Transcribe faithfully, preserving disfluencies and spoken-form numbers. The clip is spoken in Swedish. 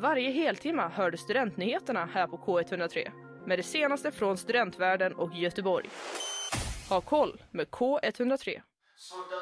Varje heltimma hör du studentnyheterna här på K etthundratre. Med det senaste från studentvärlden och Göteborg. Ha koll med K etthundratre. Så